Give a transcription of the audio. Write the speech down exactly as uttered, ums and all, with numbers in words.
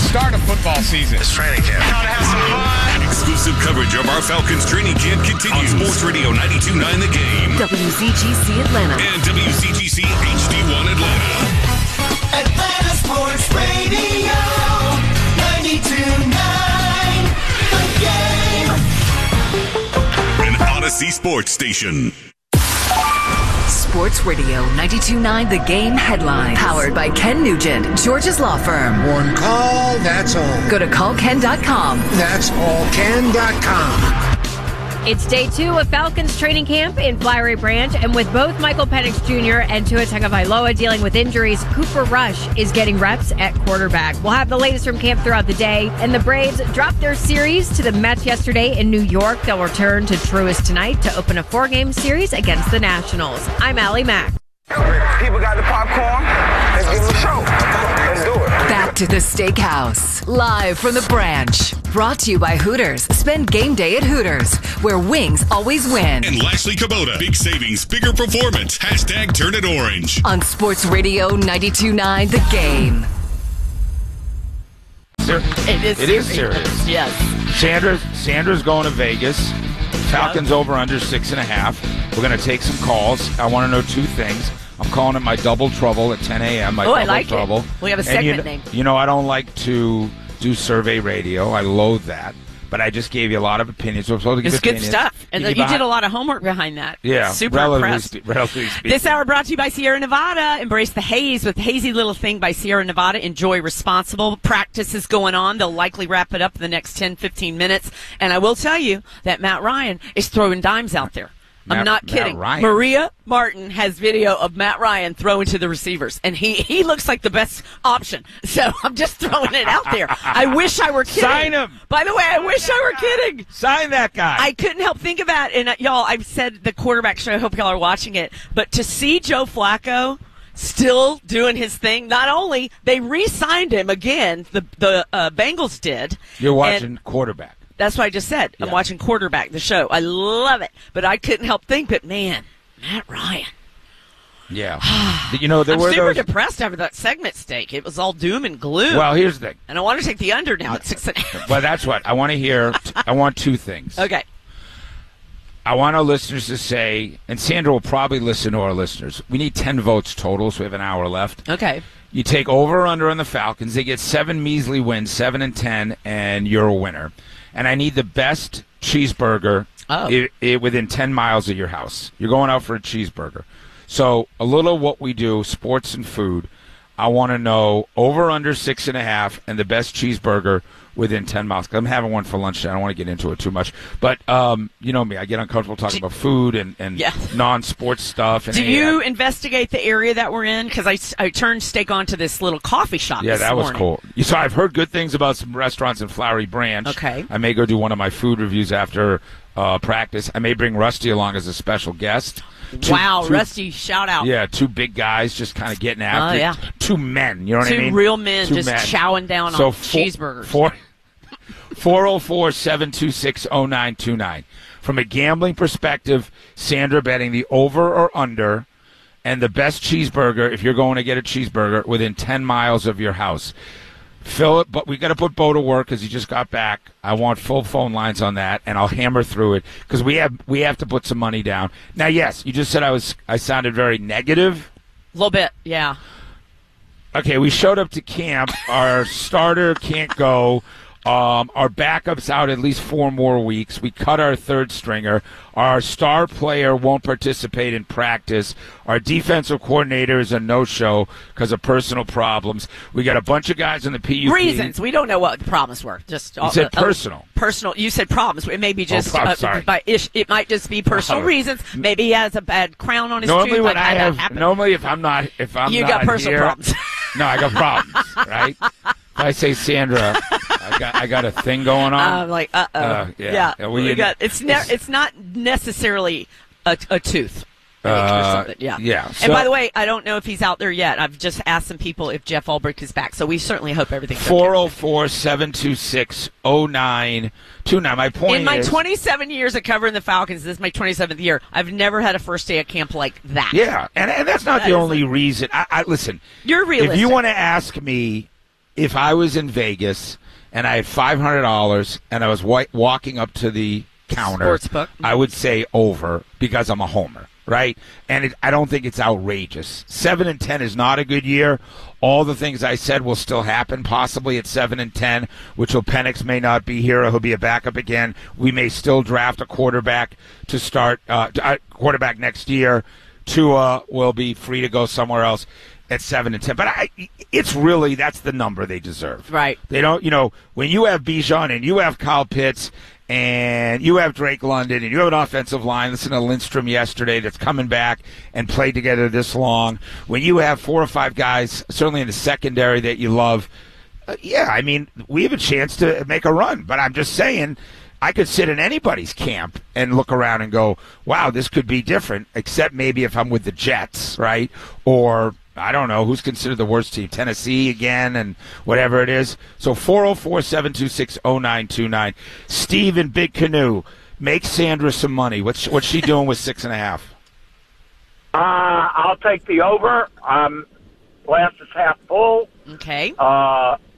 start of football season. It's training camp. Gotta have some fun. Exclusive coverage of our Falcons training camp continues on Sports Radio ninety-two point nine The Game, W Z G C Atlanta, and W Z G C H D one Atlanta. Atlanta Sports Radio ninety-two point nine The Game. An Odyssey Sports Station. Sports Radio ninety-two point nine The Game headline. Powered by Ken Nugent, George's Law Firm. One call, that's all. Go to call ken dot com. That's all ken dot com. It's day two of Falcons training camp in Flowery Branch, and with both Michael Penix Junior and Tua Tagovailoa dealing with injuries, Cooper Rush is getting reps at quarterback. We'll have the latest from camp throughout the day, and the Braves dropped their series to the Mets yesterday in New York. They'll return to Truist tonight to open a four-game series against the Nationals. I'm Allie Mack. People got the popcorn. Let's give them a show. Let's do it. Back to the Steakhouse, live from the Branch. Brought to you by Hooters. Spend game day at Hooters, where wings always win. And Lashley Kubota. Big savings, bigger performance. Hashtag turn it orange. On Sports Radio ninety-two point nine The Game. It is, it is serious. Yes. Sandra's, Sandra's going to Vegas. Falcons over under six and a half. We're going to take some calls. I want to know two things. I'm calling it my double trouble at ten a.m. My oh, double I like trouble. it. We have a segment you know, name. You know, I don't like to do survey radio. I loathe that. But I just gave you a lot of opinions. So I'm supposed to give it's good opinions. stuff. And you, you did a lot of homework behind that. Yeah. Super relatively impressed. Spe- relatively speaking. This hour brought to you by Sierra Nevada. Embrace the haze with Hazy Little Thing by Sierra Nevada. Enjoy responsible. Practice is going on. They'll likely wrap it up in the next ten, fifteen minutes. And I will tell you that Matt Ryan is throwing dimes out there. Matt, I'm not Matt kidding. Ryan. Maria Martin has video of Matt Ryan throwing to the receivers, and he, he looks like the best option. So I'm just throwing it out there. I wish I were kidding. Sign him. By the way, I wish I were kidding. Sign that guy. I couldn't help think about, and uh, y'all, I've said the quarterback show. I hope y'all are watching it. But to see Joe Flacco still doing his thing, not only they re-signed him again, the the uh, Bengals did. You're watching and, quarterback. That's what I just said. Yeah. I'm watching Quarterback, the show. I love it. But I couldn't help think, but man, Matt Ryan. Yeah. you know, there I'm were super those... depressed after that segment steak. It was all doom and gloom. Well, here's the thing. And I want to take the under now at six and a half. Well, that's what. I want to hear. I want two things. Okay. I want our listeners to say, and Sandra will probably listen to our listeners. We need ten votes total, so we have an hour left. Okay. You take over or under on the Falcons. They get seven measly wins, seven and ten, and you're a winner. And I need the best cheeseburger oh. I- I- within ten miles of your house. You're going out for a cheeseburger. So a little what we do, sports and food. I want to know over under six and a half and the best cheeseburger within ten miles. 'Cause I'm having one for lunch. I don't want to get into it too much. But um, you know me. I get uncomfortable talking about food and, and yeah. non-sports stuff. And Do you A I. investigate the area that we're in? Because I, I turned steak on to this little coffee shop Yeah, this that was morning. cool. You saw, I've heard good things about some restaurants in Flowery Branch. Okay. I may go do one of my food reviews after uh, practice. I may bring Rusty along as a special guest. Two, wow, two, Rusty, shout out. Yeah, two big guys just kind of getting after Oh, yeah. it. Two men, you know what two I mean? real men two just men. chowing down so on four, cheeseburgers. Four, four oh four, seven two six, oh nine two nine. From a gambling perspective, Sandra betting the over or under and the best cheeseburger if you're going to get a cheeseburger within ten miles of your house. Phil, but we got to put Bo to work because he just got back. I want full phone lines on that, and I'll hammer through it because we have we have to put some money down. Now, yes, you just said I was I sounded very negative. A little bit, yeah. Okay, we showed up to camp. Our starter can't go. Um, our backup's out at least four more weeks. We cut our third stringer. Our star player won't participate in practice. Our defensive coordinator is a no-show because of personal problems. We got a bunch of guys in the P U P. Reasons. We don't know what the problems were. Just You said uh, personal. Uh, personal. You said problems. It may be just. Oh, uh, sorry. by ish, it might just be personal Oh. reasons. Maybe he has a bad crown on his Normally, tooth. when like I that have, happened. normally if I'm not, if I'm you not got personal here, problems. No, I got problems, right? If I say Sandra, I got I got a thing going on. I'm like, uh oh, Uh, yeah. yeah. Yeah, well, we you- got it's ne- it's- it's not necessarily a, a tooth. I think, or Uh, something. Yeah. yeah, and so- by the way, I don't know if he's out there yet. I've just asked some people if Jeff Ulbrich is back, so we certainly hope everything's four oh okay. four, seven two six, oh nine two nine. My point In my is, twenty-seven years of covering the Falcons, this is my twenty-seventh year. I've never had a first day of camp like that. yeah, and, and that's not That the is only like- reason. I, I listen. You're realistic. If you want to ask me if I was in Vegas and I had five hundred dollars and I was wa- walking up to the counter, Sportsbook. I would say over because I'm a homer, right? And it, I don't think it's outrageous. Seven and ten is not a good year. All the things I said will still happen, possibly at seven and ten, which will Penix may not be here, or he'll be a backup again. We may still draft a quarterback to start uh, uh, quarterback next year. Tua will be free to go somewhere else at seven and ten. But I, it's really, that's the number they deserve. Right. They don't, you know, when you have Bijan and you have Kyle Pitts and you have Drake London and you have an offensive line, listen to Lindstrom yesterday, that's coming back and played together this long. When you have four or five guys, certainly in the secondary, that you love, uh, yeah, I mean, we have a chance to make a run. But I'm just saying, I could sit in anybody's camp and look around and go, wow, this could be different, except maybe if I'm with the Jets, right? Or I don't know, who's considered the worst team? Tennessee again and whatever it is. So four oh four, seven two six, oh nine two nine. Steve in Big Canoe, make Sandra some money. What's what's she doing with six and a half? Uh, I'll take the over. Um, glass is half full. Okay. Uh,